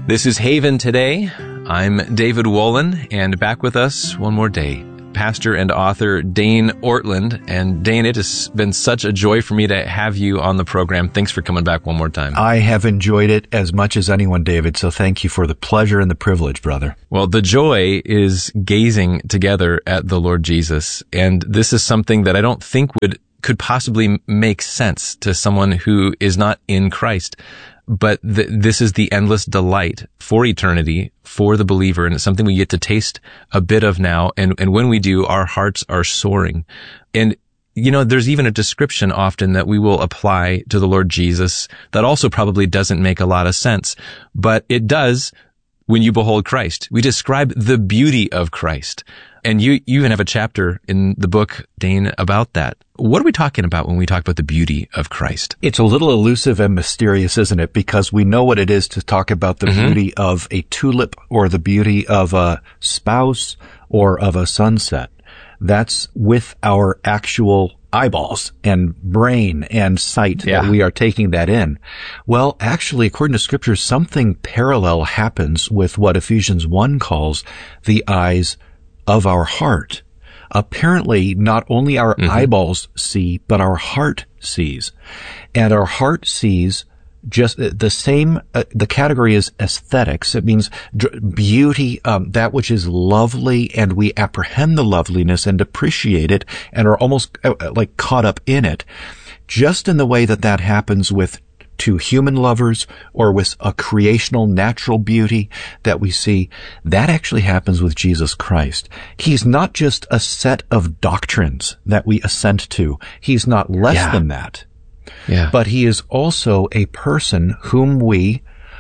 This is Haven Today. I'm David Wolin, and back with us one more day, pastor and author Dane Ortlund. And Dane, it has been such a joy for me to have you on the program. Thanks for coming back one more time. I have enjoyed it as much as anyone, David, so thank you for the pleasure and the privilege, brother. Well, the joy is gazing together at the Lord Jesus, and this is something that I don't think could possibly make sense to someone who is not in Christ. But this is the endless delight for eternity for the believer, and it's something we get to taste a bit of now. And when we do, our hearts are soaring. And, you know, there's even a description often that we will apply to the Lord Jesus that also probably doesn't make a lot of sense, but it does when you behold Christ. We describe the beauty of Christ. And you even have a chapter in the book, Dane, about that. What are we talking about when we talk about the beauty of Christ? It's a little elusive and mysterious, isn't it? Because we know what it is to talk about the beauty of a tulip or the beauty of a spouse or of a sunset. That's with our actual eyeballs and brain and sight that we are taking that in. Well, actually, according to Scripture, something parallel happens with what Ephesians 1 calls the eyes of our heart. Apparently, not only our eyeballs see, but our heart sees. And our heart sees just the same, the category is aesthetics. It means beauty, that which is lovely, and we apprehend the loveliness and appreciate it and are almost like caught up in it. Just in the way that happens with to human lovers or with a creational natural beauty that we see, that actually happens with Jesus Christ. He's not just a set of doctrines that we assent to. He's not less than that. But he is also a person whom we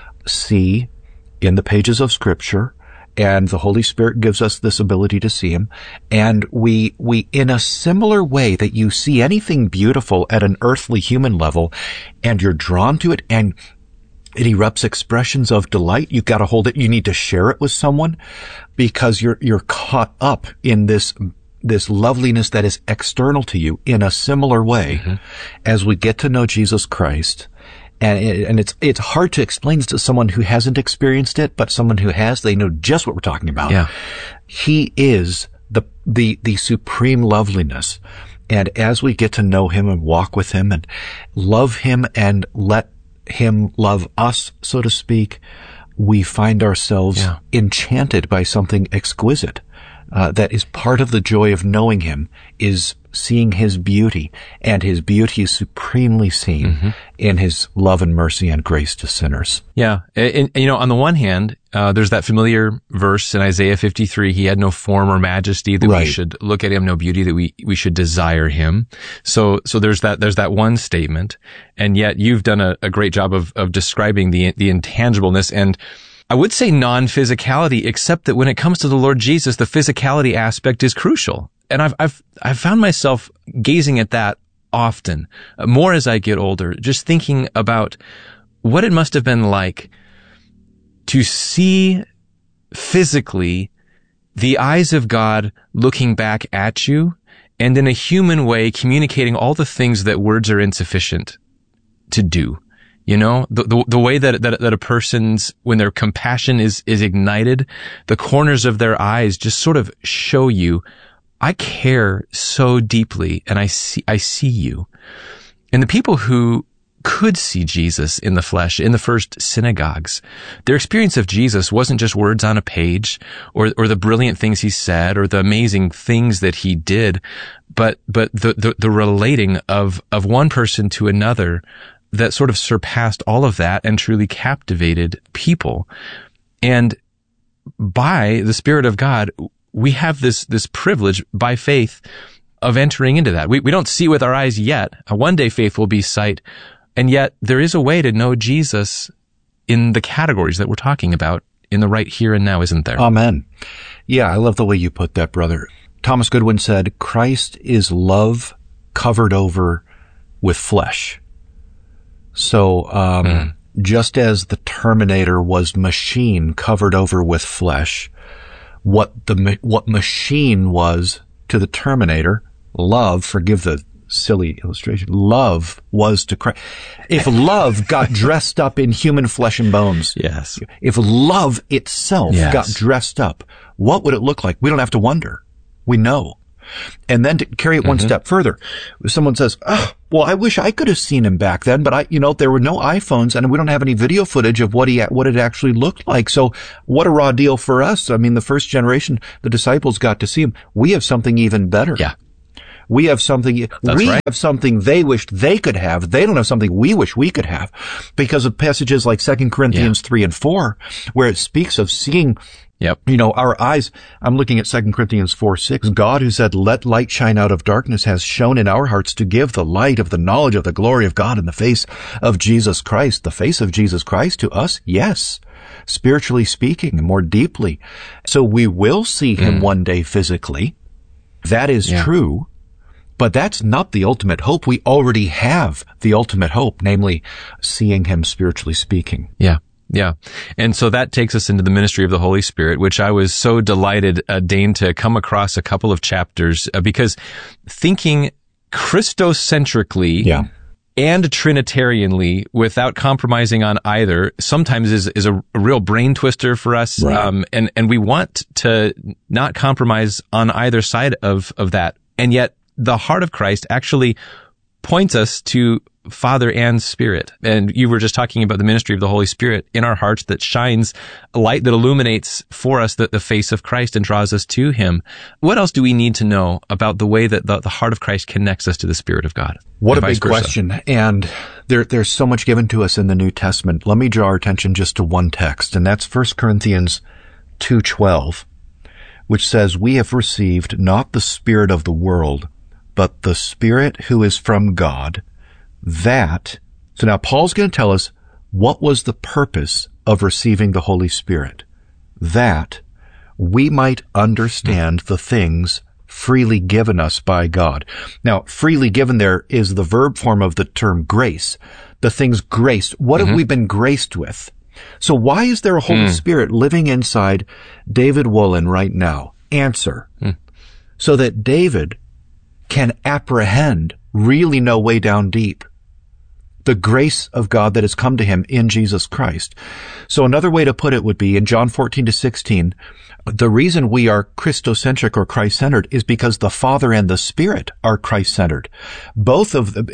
see in the pages of Scripture, and the Holy Spirit gives us this ability to see him. And we, in a similar way that you see anything beautiful at an earthly human level, and you're drawn to it, and it erupts expressions of delight. You've got to hold it. You need to share it with someone because you're caught up in this loveliness that is external to you. In a similar way, as we get to know Jesus Christ, and it's hard to explain to someone who hasn't experienced it, but someone who has, they know just what we're talking about. He is the supreme loveliness. And as we get to know him and walk with him and love him and let him love us, so to speak, we find ourselves enchanted by something exquisite. That is part of the joy of knowing him, is seeing his beauty, and his beauty is supremely seen in his love and mercy and grace to sinners. And you know, on the one hand, there's that familiar verse in Isaiah 53, he had no form or majesty that we should look at him, no beauty that we should desire him. So there's that one statement, and yet you've done a great job of describing the intangibleness and I would say non-physicality, except that when it comes to the Lord Jesus, the physicality aspect is crucial. And I've found myself gazing at that often, more as I get older, just thinking about what it must have been like to see physically the eyes of God looking back at you and in a human way communicating all the things that words are insufficient to do. You know, the way that a person's, when their compassion is ignited, the corners of their eyes just sort of show you, I care so deeply and I see you. And the people who could see Jesus in the flesh in the first synagogues, their experience of Jesus wasn't just words on a page or the brilliant things he said or the amazing things that he did, but the relating of one person to another that sort of surpassed all of that and truly captivated people. And by the Spirit of God, we have this privilege by faith of entering into that. We don't see with our eyes yet. One day faith will be sight. And yet there is a way to know Jesus in the categories that we're talking about in the right here and now, isn't there? Amen. Yeah, I love the way you put that, brother. Thomas Goodwin said, Christ is love covered over with flesh. So, just as the Terminator was machine covered over with flesh, what machine was to the Terminator, love, forgive the silly illustration. Love was to Christ. If love got dressed up in human flesh and bones, Yes. if love itself Yes. got dressed up, what would it look like? We don't have to wonder. We know. And then to carry it one step further, someone says, oh, well, I wish I could have seen him back then, but there were no iPhones and we don't have any video footage of what it actually looked like. So what a raw deal for us. I mean, the first generation, the disciples got to see him. We have something even better. Yeah. We have something, have something they wished they could have. They don't have something we wish we could have because of passages like 2 Corinthians 3 and 4, where it speaks of seeing, Yep. our eyes. I'm looking at 2 Corinthians 4:6. God, who said, let light shine out of darkness, has shone in our hearts to give the light of the knowledge of the glory of God in the face of Jesus Christ. The face of Jesus Christ to us? Yes. Spiritually speaking, more deeply. So we will see him one day physically. That is true. But that's not the ultimate hope. We already have the ultimate hope, namely seeing him spiritually speaking. Yeah. Yeah. And so that takes us into the ministry of the Holy Spirit, which I was so delighted, Dane, to come across a couple of chapters, because thinking Christocentrically and Trinitarianly without compromising on either sometimes is a real brain twister for us. Right. And we want to not compromise on either side of that. And yet the heart of Christ actually points us to Father and Spirit. And you were just talking about the ministry of the Holy Spirit in our hearts that shines a light that illuminates for us the face of Christ and draws us to him. What else do we need to know about the way that the heart of Christ connects us to the Spirit of God? What a big question. And there's so much given to us in the New Testament. Let me draw our attention just to one text, and that's 1 Corinthians 2:12, which says, we have received not the spirit of the world, but the Spirit who is from God, so now Paul's going to tell us what was the purpose of receiving the Holy Spirit, that we might understand the things freely given us by God. Now, freely given there is the verb form of the term grace. The things graced. What have we been graced with? So why is there a Holy Spirit living inside David Woolen right now? Answer. So that David can apprehend, really know way down deep, the grace of God that has come to him in Jesus Christ. So another way to put it would be in John 14-16, the reason we are Christocentric or Christ-centered is because the Father and the Spirit are Christ-centered. Both of them,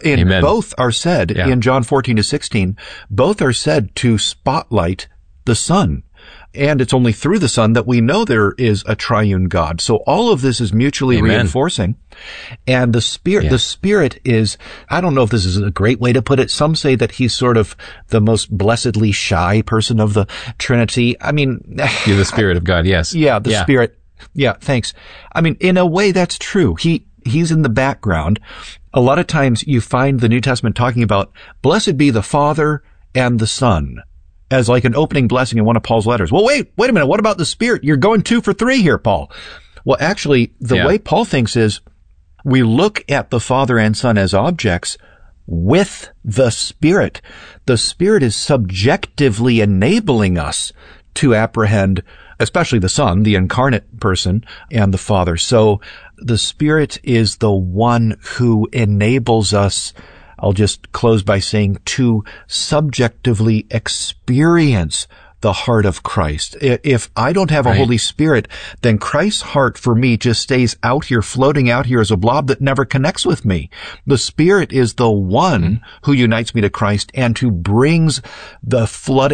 both are said in John 14-16, both are said to spotlight the Son. And it's only through the Son that we know there is a triune God. So all of this is mutually reinforcing. And the Spirit is, I don't know if this is a great way to put it. Some say that he's sort of the most blessedly shy person of the Trinity. I mean, you're the Spirit of God. Yes. Yeah. Spirit. Yeah. Thanks. I mean, in a way that's true. He's in the background. A lot of times you find the New Testament talking about blessed be the Father and the Son as like an opening blessing in one of Paul's letters. Well, wait a minute. What about the Spirit? You're going 2 for 3 here, Paul. Well, actually, the way Paul thinks is we look at the Father and Son as objects with the Spirit. The Spirit is subjectively enabling us to apprehend, especially the Son, the incarnate person, and the Father. So the Spirit is the one who enables us, I'll just close by saying, to subjectively experience the heart of Christ. If I don't have a Holy Spirit, then Christ's heart for me just stays out here, floating out here as a blob that never connects with me. The Spirit is the one who unites me to Christ and who brings the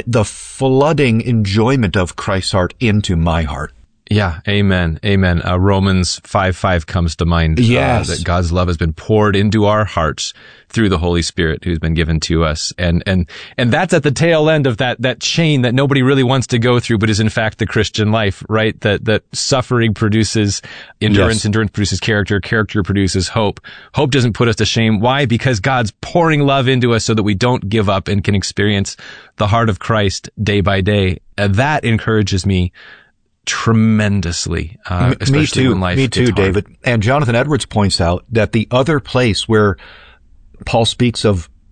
flooding enjoyment of Christ's heart into my heart. Yeah. Amen. Amen. Romans 5:5 comes to mind. Yes. That God's love has been poured into our hearts through the Holy Spirit who's been given to us. And that's at the tail end of that chain that nobody really wants to go through, but is in fact the Christian life, right? That suffering produces endurance, endurance produces character, character produces hope. Hope doesn't put us to shame. Why? Because God's pouring love into us so that we don't give up and can experience the heart of Christ day by day. That encourages me tremendously, especially when life gets hard. David. And Jonathan Edwards points out that the other place where Paul speaks of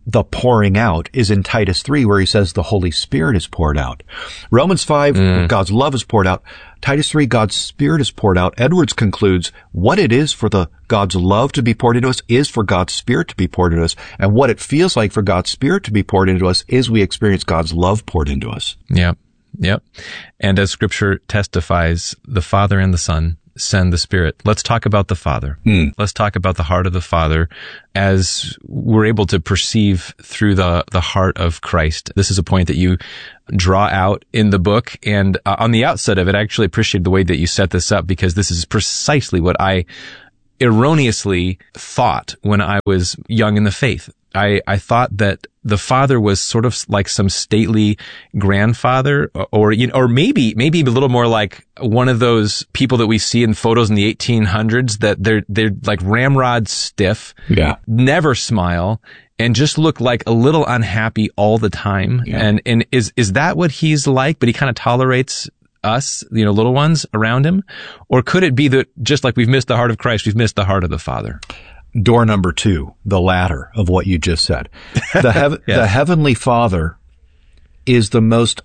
the pouring out is in Titus 3, where he says the Holy Spirit is poured out. Romans 5, God's love is poured out. Titus 3, God's Spirit is poured out. Edwards concludes what it is for God's love to be poured into us is for God's Spirit to be poured into us. And what it feels like for God's Spirit to be poured into us is we experience God's love poured into us. Yep. And as Scripture testifies, the Father and the Son send the Spirit. Let's talk about the Father. Let's talk about the heart of the Father as we're able to perceive through the heart of Christ. This is a point that you draw out in the book. And on the outset of it, I actually appreciate the way that you set this up, because this is precisely what I erroneously thought when I was young in the faith. I thought that the Father was sort of like some stately grandfather, or maybe a little more like one of those people that we see in photos in the 1800s that they're like ramrod stiff, never smile, and just look like a little unhappy all the time. Yeah. And is that what he's like? But he kind of tolerates us, little ones around him? Or could it be that just like we've missed the heart of Christ, we've missed the heart of the Father? Door number 2, the latter of what you just said. The Heavenly Father is the most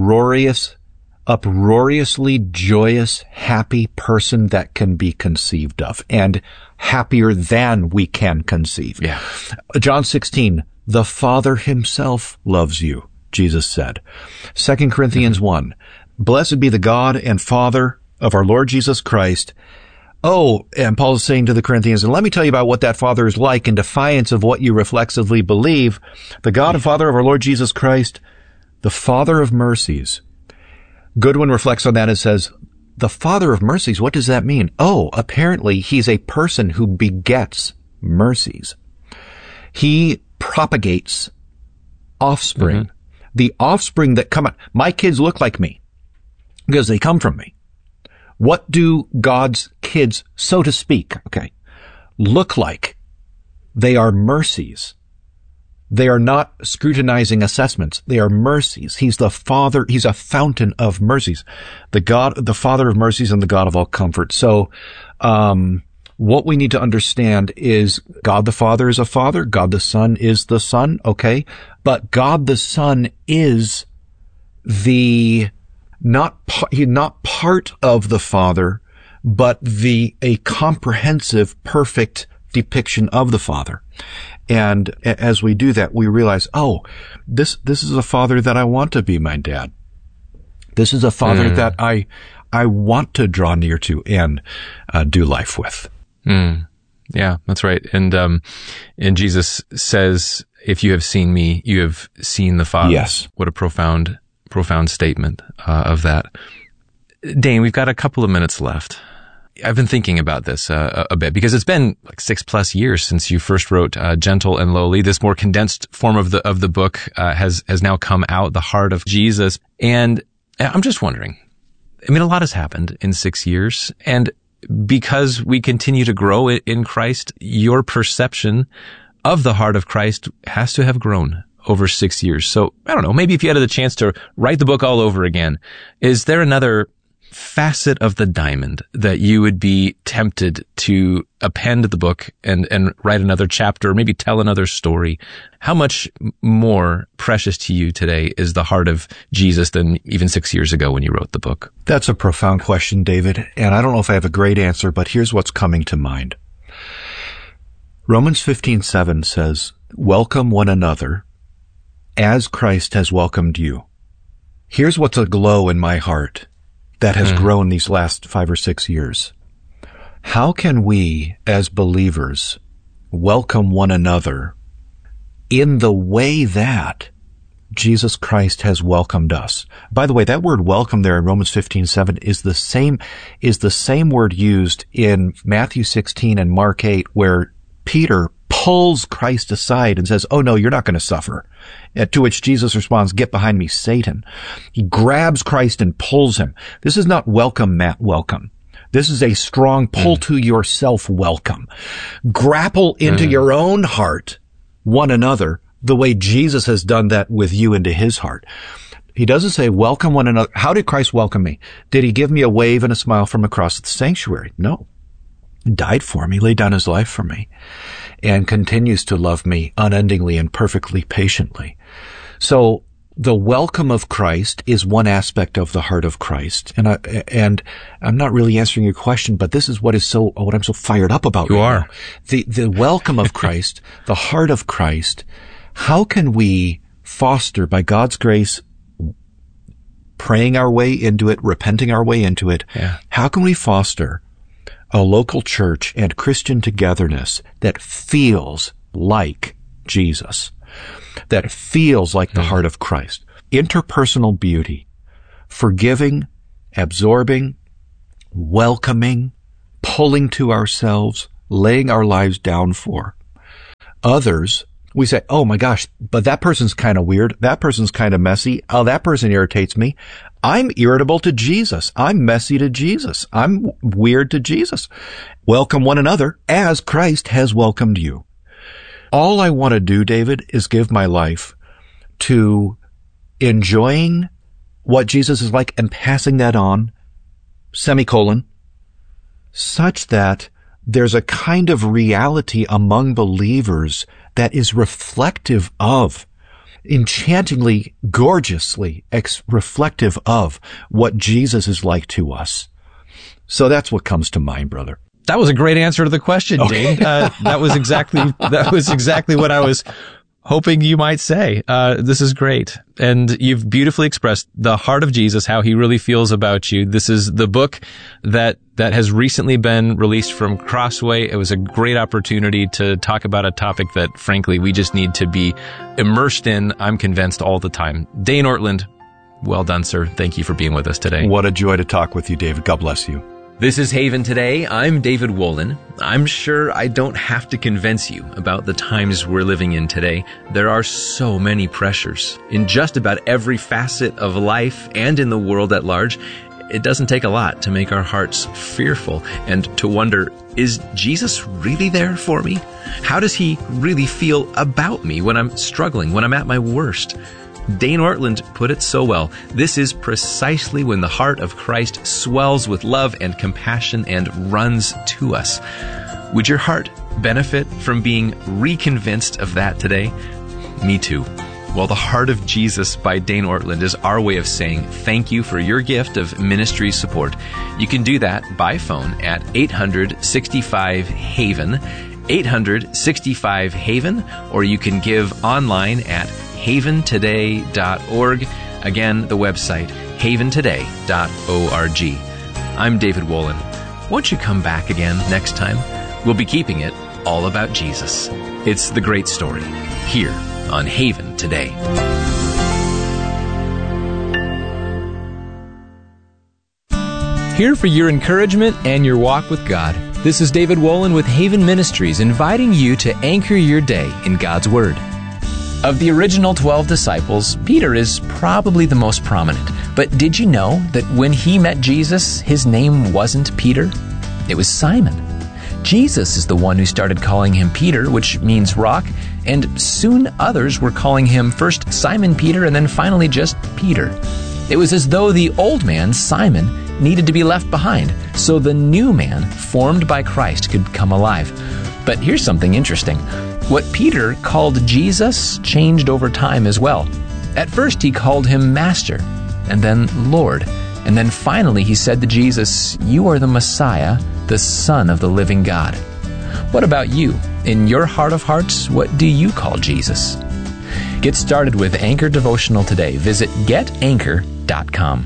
uproariously joyous, happy person that can be conceived of, and happier than we can conceive. Yeah. John 16, the Father himself loves you, Jesus said. 2 Corinthians 1, blessed be the God and Father of our Lord Jesus Christ. Oh, and Paul is saying to the Corinthians, and let me tell you about what that Father is like in defiance of what you reflexively believe. The God and Father of our Lord Jesus Christ, the Father of mercies. Goodwin reflects on that and says, the Father of mercies, what does that mean? Oh, apparently he's a person who begets mercies. He propagates offspring. The offspring that come out. My kids look like me because they come from me. What do God's kids, so to speak, look like? They are mercies. They are not scrutinizing assessments. They are mercies. He's the Father. He's a fountain of mercies. The Father of mercies and the God of all comfort. So, what we need to understand is God the Father is a Father. God the Son is the Son. Okay. But God the Son is not part of the Father, but a comprehensive, perfect depiction of the Father. And as we do that, we realize, this is a Father that I want to be my dad. This is a Father that I want to draw near to and do life with. Yeah, that's right. And Jesus says, if you have seen me, you have seen the Father. Yes. What a profound statement of that. Dane, we've got a couple of minutes left. I've been thinking about this a bit because it's been like 6+ years since you first wrote Gentle and Lowly. This more condensed form of the book has now come out, The Heart of Jesus. And I'm just wondering, a lot has happened in 6 years, and because we continue to grow in Christ, your perception of the heart of Christ has to have grown over 6 years. So I don't know, maybe if you had the chance to write the book all over again, is there another facet of the diamond that you would be tempted to append the book and write another chapter, or maybe tell another story? How much more precious to you today is the heart of Jesus than even 6 years ago when you wrote the book? That's a profound question, David. And I don't know if I have a great answer, but here's what's coming to mind. Romans 15:7 says, welcome one another as Christ has welcomed you. Here's what's aglow in my heart that has grown these last 5 or 6 years. How can we, as believers, welcome one another in the way that Jesus Christ has welcomed us? By the way, that word welcome there in Romans 15:7 is the same word used in Matthew 16 and Mark 8, where Peter pulls Christ aside and says, oh no, you're not going to suffer. To which Jesus responds, get behind me, Satan. He grabs Christ and pulls him. This is not welcome, Matt, welcome. This is a strong pull to yourself welcome. Grapple into your own heart one another the way Jesus has done that with you into his heart. He doesn't say welcome one another. How did Christ welcome me? Did he give me a wave and a smile from across the sanctuary? No. He died for me, laid down his life for me. and continues to love me unendingly and perfectly patiently. So the welcome of Christ is one aspect of the heart of Christ. And I'm not really answering your question, but this is what I'm so fired up about. You are. Now. The welcome of Christ, the heart of Christ. How can we foster, by God's grace, praying our way into it, repenting our way into it? Yeah. How can we foster a local church and Christian togetherness that feels like Jesus? That feels like the heart of Christ. Interpersonal beauty, forgiving, absorbing, welcoming, pulling to ourselves, laying our lives down for. Others, we say, oh my gosh, but that person's kind of weird. That person's kind of messy. Oh, that person irritates me. I'm irritable to Jesus. I'm messy to Jesus. I'm weird to Jesus. Welcome one another as Christ has welcomed you. All I want to do, David, is give my life to enjoying what Jesus is like and passing that on, such that there's a kind of reality among believers that is reflective of, enchantingly, gorgeously reflective of what Jesus is like to us. So that's what comes to mind, brother. That was a great answer to the question, Okay. Dane. That was exactly what I was hoping you might say. This is great. And you've beautifully expressed the heart of Jesus, how he really feels about you. This is the book that has recently been released from Crossway. It was a great opportunity to talk about a topic that, frankly, we just need to be immersed in, I'm convinced, all the time. Dane Ortlund, well done, sir. Thank you for being with us today. What a joy to talk with you, David. God bless you. This is Haven Today. I'm David Wolin. I'm sure I don't have to convince you about the times we're living in today. There are so many pressures in just about every facet of life and in the world at large. It doesn't take a lot to make our hearts fearful and to wonder, is Jesus really there for me? How does he really feel about me when I'm struggling, when I'm at my worst? Dane Ortlund put it so well. This is precisely when the heart of Christ swells with love and compassion and runs to us. Would your heart benefit from being reconvinced of that today? Me too. Well, The Heart of Jesus by Dane Ortlund is our way of saying thank you for your gift of ministry support. You can do that by phone at 865-HAVEN, 865-HAVEN, or you can give online at haventoday.org. Again, the website, haventoday.org. I'm David Wolin. Won't you come back again next time? We'll be keeping it all about Jesus. It's the great story here on Haven Today. Here for your encouragement and your walk with God. This is David Wolin with Haven Ministries, inviting you to anchor your day in God's Word. Of the original 12 disciples, Peter is probably the most prominent. But did you know that when he met Jesus, his name wasn't Peter? It was Simon. Jesus is the one who started calling him Peter, which means rock, and soon others were calling him first Simon Peter and then finally just Peter. It was as though the old man, Simon, needed to be left behind, so the new man, formed by Christ, could come alive. But here's something interesting. What Peter called Jesus changed over time as well. At first he called him Master, and then Lord, and then finally he said to Jesus, "You are the Messiah, the Son of the living God." What about you? In your heart of hearts, what do you call Jesus? Get started with Anchor Devotional today. Visit getanchor.com.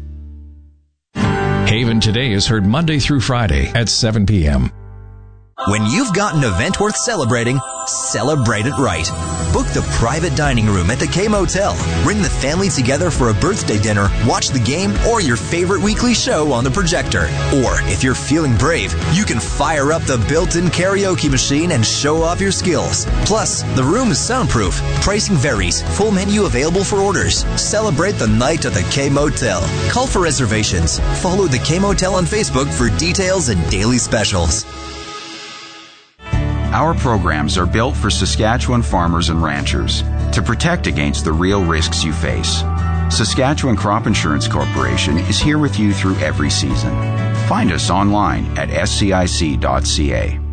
Haven Today is heard Monday through Friday at 7 p.m. When you've got an event worth celebrating, celebrate it right. Book the private dining room at the K Motel. Bring the family together for a birthday dinner, watch the game, or your favorite weekly show on the projector. Or, if you're feeling brave, you can fire up the built-in karaoke machine and show off your skills. Plus, the room is soundproof. Pricing varies. Full menu available for orders. Celebrate the night at the K Motel. Call for reservations. Follow the K Motel on Facebook for details and daily specials. Our programs are built for Saskatchewan farmers and ranchers to protect against the real risks you face. Saskatchewan Crop Insurance Corporation is here with you through every season. Find us online at scic.ca.